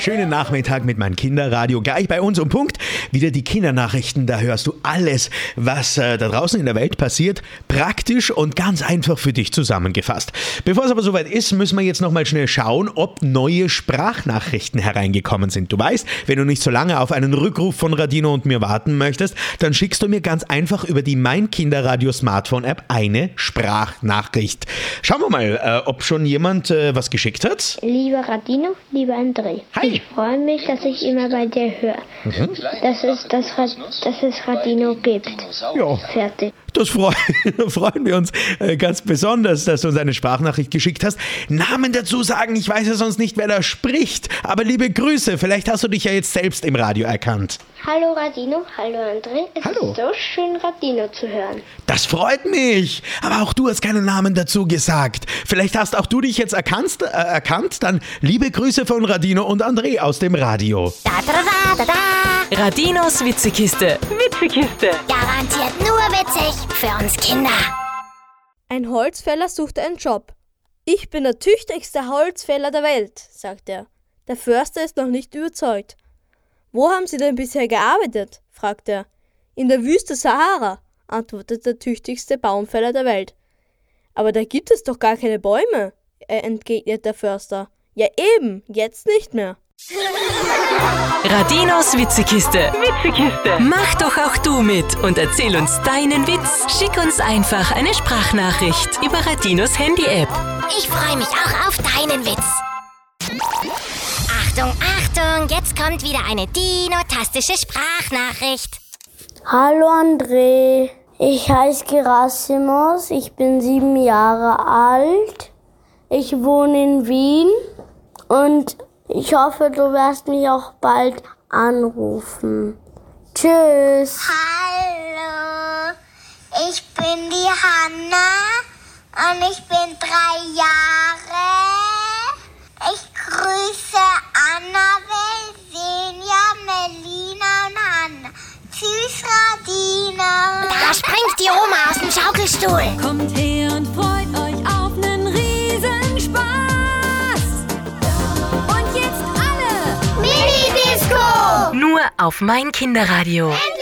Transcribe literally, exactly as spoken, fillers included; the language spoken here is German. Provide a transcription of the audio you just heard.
schönen Nachmittag mit meinem Kinderradio. Gleich bei uns um Punkt. Wieder die Kindernachrichten. Da hörst du alles, was äh, da draußen in der Welt passiert. Praktisch und ganz einfach für dich zusammengefasst. Bevor es aber soweit ist, müssen wir jetzt nochmal schnell schauen, ob neue Sprachnachrichten hereingekommen sind. Du weißt, wenn du nicht so lange auf einen Rückruf von Radino und mir warten möchtest, dann schickst du mir ganz einfach über die Mein Kinderradio Smartphone-App eine Sprachnachricht. Schauen wir mal, äh, ob schon jemand äh, was geschickt hat. Lieber Radino, lieber André. Hi. Ich freue mich, dass ich immer bei dir höre. Mhm. Dass, es, das, dass es Radino gibt. Ja. Fertig. Das freuen, freuen wir uns äh, ganz besonders, dass du uns eine Sprachnachricht geschickt hast. Namen dazu sagen, ich weiß ja sonst nicht, wer da spricht. Aber liebe Grüße, vielleicht hast du dich ja jetzt selbst im Radio erkannt. Hallo Radino, hallo André. Es Hallo. ist so schön, Radino zu hören. Das freut mich. Aber auch du hast keinen Namen dazu gesagt. Vielleicht hast auch du dich jetzt erkannt, äh, erkannt. Dann liebe Grüße von Radino und André aus dem Radio. Da, da, da, da, da. Radinos Witzekiste. Witzekiste. Garantiert nur witzig für uns Kinder. Ein Holzfäller sucht einen Job. Ich bin der tüchtigste Holzfäller der Welt, sagt er. Der Förster ist noch nicht überzeugt. Wo haben Sie denn bisher gearbeitet? fragt er. In der Wüste Sahara, antwortet der tüchtigste Baumfäller der Welt. Aber da gibt es doch gar keine Bäume, entgegnet der Förster. Ja eben, jetzt nicht mehr. Radinos Witzekiste. Witzekiste. Mach doch auch du mit und erzähl uns deinen Witz. Schick uns einfach eine Sprachnachricht über Radinos Handy-App. Ich freue mich auch auf deinen Witz. Achtung, Achtung, jetzt kommt wieder eine dinotastische Sprachnachricht. Hallo André. Ich heiße Gerasimos. Ich bin sieben Jahre alt. Ich wohne in Wien. Und ich hoffe, du wirst mich auch bald anrufen. Tschüss. Hallo, ich bin die Hanna und ich bin drei Jahre. Ich grüße Annabel, Senja, Melina und Hanna. Tschüss, Radina. Da springt die Oma aus dem Schaukelstuhl. Kommt her und freut euch auf nen Riesenspaß. Mini-Disco! Nur auf Mein Kinderradio.